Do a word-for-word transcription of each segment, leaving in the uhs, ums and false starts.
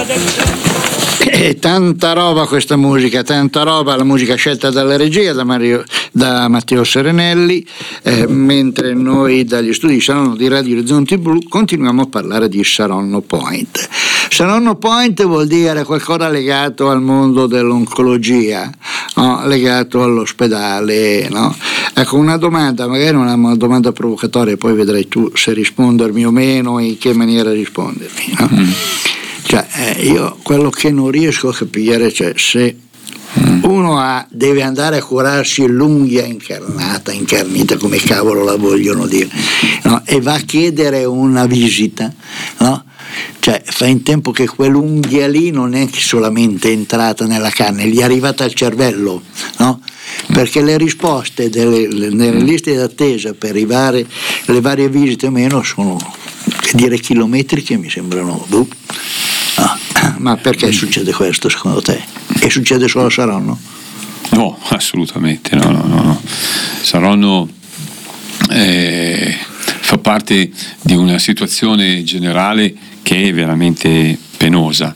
E tanta roba questa musica, tanta roba, la musica scelta dalla regia da, Mario, da Matteo Serenelli, eh, mentre noi dagli studi Saronno di Radio Orizzonti Blu continuiamo a parlare di Saronno Point. Saronno Point vuol dire qualcosa legato al mondo dell'oncologia, no? Legato all'ospedale, no? Ecco, una domanda, magari una domanda provocatoria, poi vedrai tu se rispondermi o meno, in che maniera rispondermi, no? Mm. Cioè, eh, io quello che non riesco a capire, cioè, se uno ha, deve andare a curarsi l'unghia incarnata, incarnita, come cavolo la vogliono dire, no? E va a chiedere una visita, no? Cioè, fa in tempo che quell'unghia lì non è solamente entrata nella carne, gli è arrivata al cervello, no? Perché le risposte delle, nelle liste d'attesa per arrivare le varie visite o meno sono, che dire, chilometriche, mi sembrano. Boh. No. Ma perché succede questo secondo te? E succede solo a Saronno? No, assolutamente no, no, no, no. Saronno eh, fa parte di una situazione generale che è veramente penosa.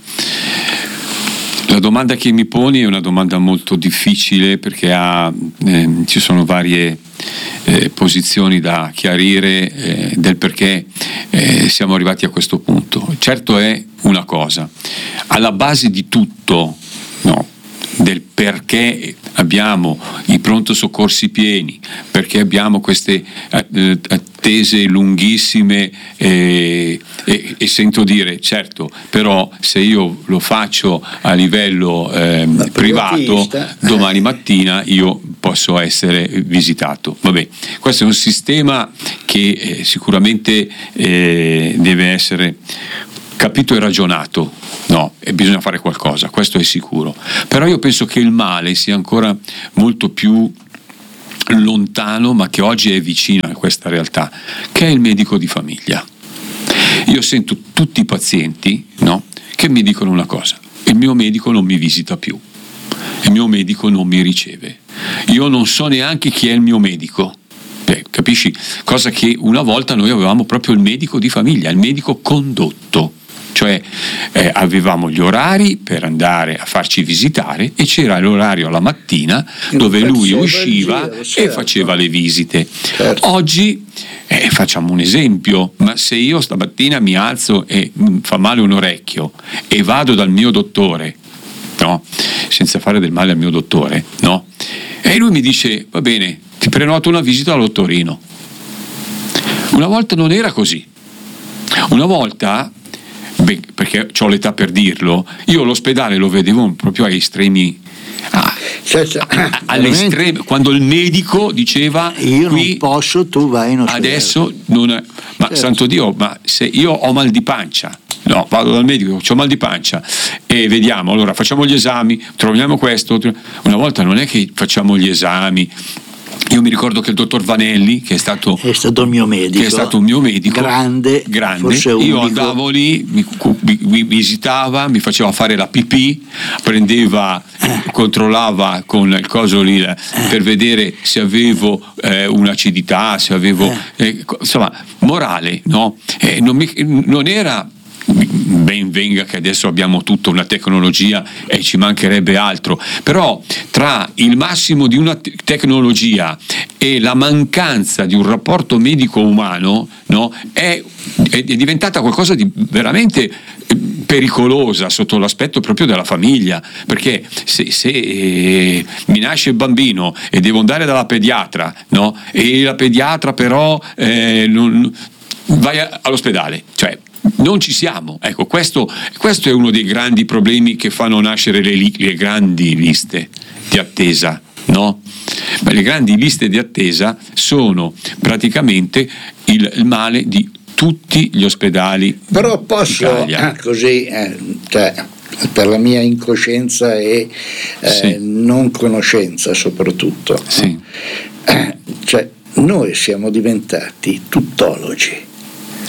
La domanda che mi poni è una domanda molto difficile, perché ha, eh, ci sono varie eh, posizioni da chiarire eh, del perché eh, siamo arrivati a questo punto. Certo è una cosa, alla base di tutto, no, del perché abbiamo i pronto soccorsi pieni, perché abbiamo queste eh, attese lunghissime eh, e, e sento dire, certo, però se io lo faccio a livello eh, privato, domani mattina io posso essere visitato. Vabbè, questo è un sistema che eh, sicuramente eh, deve essere capito e ragionato, no, e bisogna fare qualcosa, questo è sicuro. Però io penso che il male sia ancora molto più lontano, ma che oggi è vicino a questa realtà, che è il medico di famiglia. Io sento tutti i pazienti, no, che mi dicono una cosa: il mio medico non mi visita più, il mio medico non mi riceve, io non so neanche chi è il mio medico. Beh, capisci? Cosa che una volta noi avevamo proprio il medico di famiglia, il medico condotto. Cioè eh, avevamo gli orari per andare a farci visitare e c'era l'orario la mattina dove lui usciva giro, certo, e faceva le visite. Certo. Oggi eh, facciamo un esempio, ma se io stamattina mi alzo e mi fa male un orecchio e vado dal mio dottore, no, senza fare del male al mio dottore, no, e lui mi dice: va bene, ti prenoto una visita all'ottorino. Una volta non era così. Una volta, beh, perché ho l'età per dirlo, io l'ospedale lo vedevo proprio agli estremi, ah, cioè, cioè, all'estremo, quando il medico diceva: io qui non posso, tu vai in ospedale. Adesso non è, ma certo, santo Dio, ma se io ho mal di pancia, no, vado dal medico, ho mal di pancia e vediamo, allora facciamo gli esami, troviamo questo. Una volta non è che facciamo gli esami. Io mi ricordo che il dottor Vanelli, che è stato, è stato il mio medico, che è stato un mio medico grande, grande. Io andavo lì, mi, mi, mi visitava, mi faceva fare la pipì, prendeva, eh. controllava con il coso lì eh. per vedere se avevo eh, un'acidità, se avevo eh. Eh, insomma, morale, no? Eh, non, mi, non era. Ben venga che adesso abbiamo tutta una tecnologia e ci mancherebbe altro, però tra il massimo di una te- tecnologia e la mancanza di un rapporto medico-umano, no, è, è diventata qualcosa di veramente pericolosa sotto l'aspetto proprio della famiglia, perché se, se eh, mi nasce il bambino e devo andare dalla pediatra, no, e la pediatra però eh, non, vai a, all'ospedale, cioè non ci siamo. Ecco, questo, questo è uno dei grandi problemi che fanno nascere le, le grandi liste di attesa, no? Ma le grandi liste di attesa sono praticamente il, il male di tutti gli ospedali. Però posso ah, così eh, cioè, per la mia incoscienza e eh, sì. non conoscenza soprattutto, sì. eh, cioè noi siamo diventati tuttologi.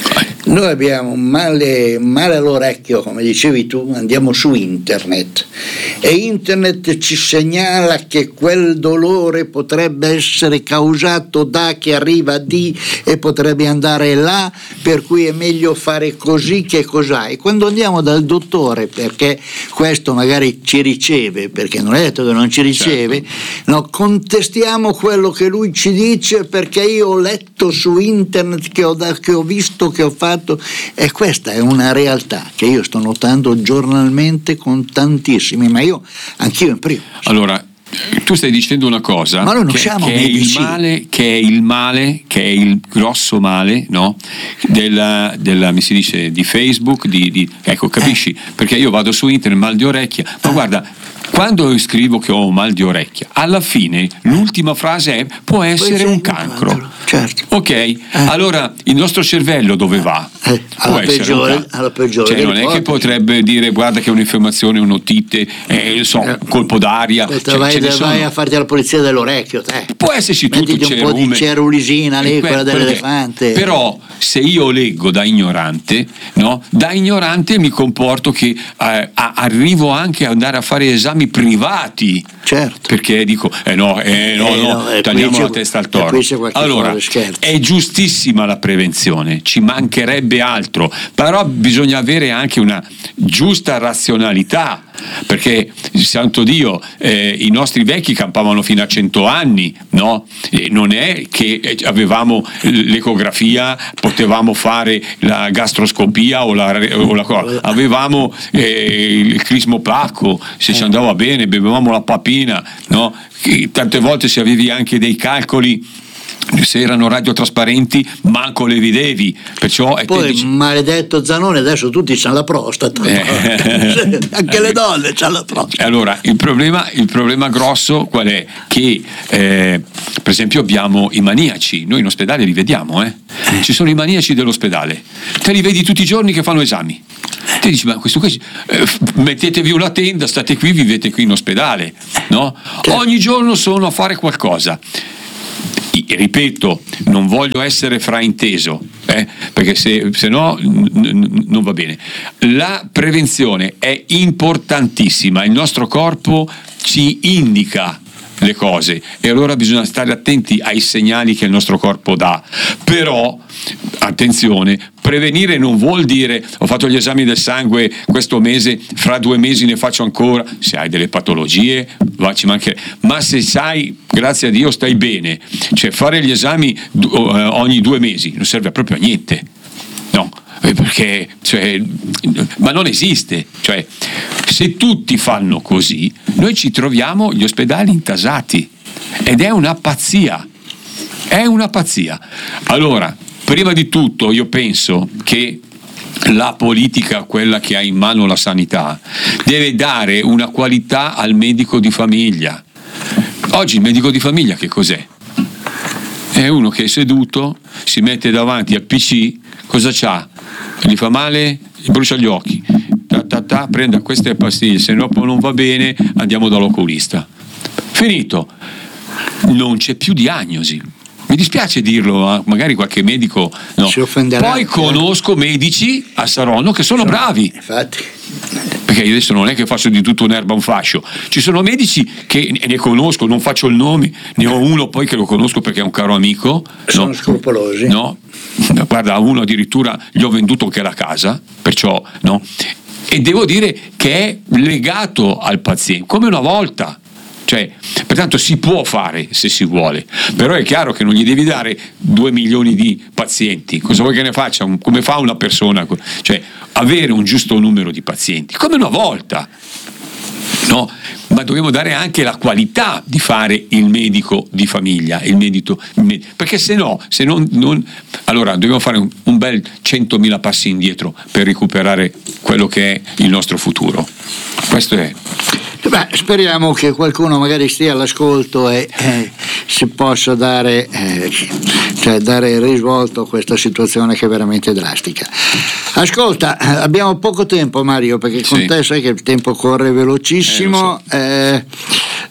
Noi abbiamo un male, male all'orecchio, come dicevi tu, andiamo su internet e internet ci segnala che quel dolore potrebbe essere causato da, che arriva di, e potrebbe andare là, per cui è meglio fare così che cos'ha. E quando andiamo dal dottore, perché questo magari ci riceve, perché non è detto che non ci riceve, certo, no, contestiamo quello che lui ci dice perché io ho letto su internet, che ho, da, che ho visto, che ho fatto. E questa è una realtà che io sto notando giornalmente con tantissimi, ma io anch'io in primo. Allora, tu stai dicendo una cosa, ma noi non che, siamo che, è il male, che è il male, che è il grosso male, no? Della, della mi si dice di Facebook, di, di ecco, capisci? Eh. Perché io vado su internet, mal di orecchia, ma eh. guarda, quando scrivo che ho mal di orecchia, alla fine l'ultima frase è può essere un cancro. cancro. Certo. Ok, eh. allora il nostro cervello dove va? Eh. Alla, peggiore, alla peggiore. Cioè, non è che potrebbe dire guarda che è un'infiammazione, un'otite, eh, so, un colpo d'aria. Cioè, vai, vai sono... a farti la polizia dell'orecchio, te. Può esserci tutto il cerume. Un po' di cerulisina lì, que- quella dell'elefante. Però se io leggo da ignorante, no? Da ignorante mi comporto che eh, arrivo anche ad andare a fare esami privati, certo, perché dico eh no, eh no, eh no, no tagliamo la testa al toro. Allora è giustissima la prevenzione, ci mancherebbe altro, però bisogna avere anche una giusta razionalità, perché santo Dio eh, i nostri vecchi campavano fino a cento anni, no? E non è che avevamo l'ecografia, potevamo fare la gastroscopia o la, o la avevamo eh, il crismopacco, se ci andava bene, bevevamo la papina, no? Tante volte se avevi anche dei calcoli, se erano radiotrasparenti manco le vedevi, perciò poi dici... maledetto Zanoni, adesso tutti c'hanno la prostata, eh. anche le donne c'hanno la prostata. Allora il problema, il problema grosso qual è? Che eh, per esempio abbiamo i maniaci, noi in ospedale li vediamo, eh? ci sono i maniaci dell'ospedale, te li vedi tutti i giorni che fanno esami, te dici ma questo qui eh, mettetevi una tenda, state qui, vivete qui in ospedale, no? Ogni giorno sono a fare qualcosa. Ripeto, non voglio essere frainteso, eh, perché se, se no n- n- non va bene. La prevenzione è importantissima, il nostro corpo ci indica le cose e allora bisogna stare attenti ai segnali che il nostro corpo dà. Però attenzione, prevenire non vuol dire ho fatto gli esami del sangue questo mese, fra due mesi ne faccio ancora. Se hai delle patologie va, ci mancherebbe, ma se sai, grazie a Dio stai bene, cioè fare gli esami ogni due mesi non serve proprio a niente, no, perché cioè, ma non esiste, cioè se tutti fanno così noi ci troviamo gli ospedali intasati ed è una pazzia, è una pazzia. Allora, prima di tutto io penso che la politica, quella che ha in mano la sanità, deve dare una qualità al medico di famiglia. Oggi il medico di famiglia che cos'è? È uno che è seduto, si mette davanti al P C, cosa c'ha? Gli fa male, gli brucia gli occhi, ta, ta, ta, prenda queste pastiglie, se no non va bene andiamo dall'oculista. Finito, non c'è più diagnosi. Mi dispiace dirlo, magari qualche medico no. Si offenderà. Poi conosco medici a Saronno che sono bravi. Infatti. Perché io adesso non è che faccio di tutto un'erba un fascio. Ci sono medici che ne conosco, non faccio il nome, ne ho uno poi che lo conosco perché è un caro amico. Sono no? scrupolosi. No, guarda, a uno addirittura gli ho venduto anche la casa, perciò no. E devo dire che è legato al paziente, come una volta. Cioè, pertanto si può fare se si vuole, però è chiaro che non gli devi dare due milioni di pazienti. Cosa vuoi che ne faccia? Come fa una persona? Cioè, avere un giusto numero di pazienti, come una volta, no? Ma dobbiamo dare anche la qualità di fare il medico di famiglia, il medico, il medico. Perché se no, se non, non allora dobbiamo fare un, un bel centomila passi indietro per recuperare quello che è il nostro futuro. Questo è. Beh, speriamo che qualcuno magari stia all'ascolto e eh, si possa dare, eh, cioè dare risvolto a questa situazione che è veramente drastica. Ascolta, abbiamo poco tempo, Mario, perché con sì. te sai che il tempo corre velocissimo. Eh, lo so. eh,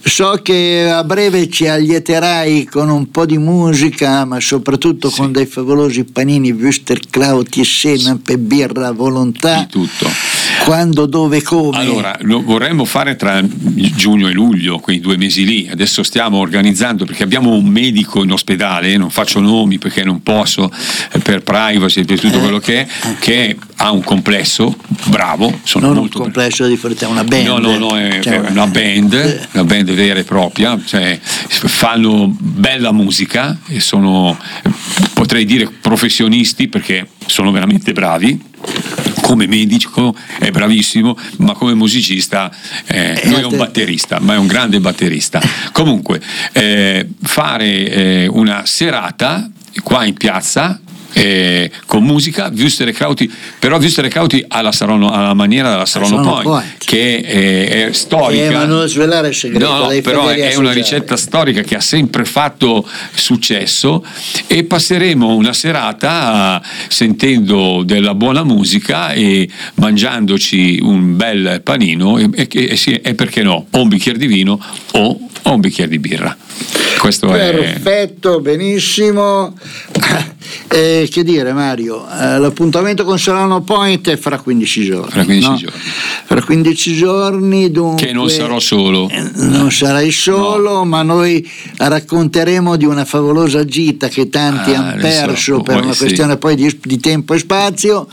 So che a breve ci allieterai con un po' di musica, ma soprattutto sì. con dei favolosi panini Würstelkraut, senape, birra, volontà. Di tutto. Quando, dove, come? Allora, lo vorremmo fare tra giugno e luglio, quei due mesi lì. Adesso stiamo organizzando, perché abbiamo un medico in ospedale, non faccio nomi perché non posso, per privacy e per tutto quello che è, che ha un complesso, bravo, sono non molto un complesso di fronte a una band. No, no, no, è, cioè, è una band, una band vera e propria, cioè fanno bella musica e sono, potrei dire, professionisti, perché sono veramente bravi. Come medico è bravissimo, ma come musicista eh, non è un batterista, ma è un grande batterista. Comunque eh, fare eh, una serata qua in piazza Eh, con musica, Würstelkraut, però Würstelkraut alla, Saronno, alla maniera della Saronno Point, Point, che è, è storica. Eh, ma non svelare il segreto. No, no, però è una ricetta storica che ha sempre fatto successo, e passeremo una serata sentendo della buona musica e mangiandoci un bel panino e, e, e, e perché no, o un bicchiere di vino o, o un bicchiere di birra. Questo perfetto, è... benissimo. Eh, che dire, Mario, eh, l'appuntamento con Saronno Point è fra quindici giorni. Fra quindici no? giorni. Fra quindici giorni, dunque, che non sarò solo. Eh, non sarai solo, no. Ma noi racconteremo di una favolosa gita che tanti ah, hanno perso so, per una sì. questione poi di, di tempo e spazio,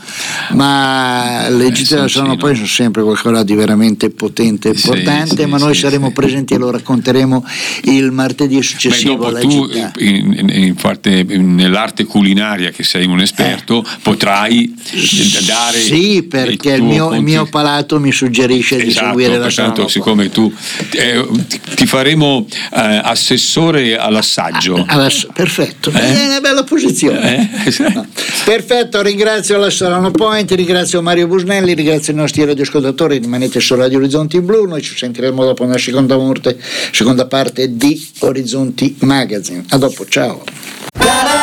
ma le eh, gite della Saronno Point sono sempre qualcosa di veramente potente e importante, sì, sì, ma noi sì, saremo sì. presenti e lo racconteremo il martedì successivo. Beh, dopo alla tu città. In, in, in parte, nell'arte culinaria, che sei un esperto, eh. potrai dare sì, perché il, il mio, il mio palato mi suggerisce esatto, di seguire la Saronno. Siccome tu eh, ti faremo eh, assessore all'assaggio. Allass- perfetto, eh? è una bella posizione. Eh? No. Perfetto, ringrazio la Saronno Point, ringrazio Mario Busnelli, ringrazio i nostri radioascoltatori. Rimanete su Radio Orizzonti Blu, noi ci sentiremo dopo una seconda, morte, seconda parte di Orizzonti Magazine. A dopo, ciao.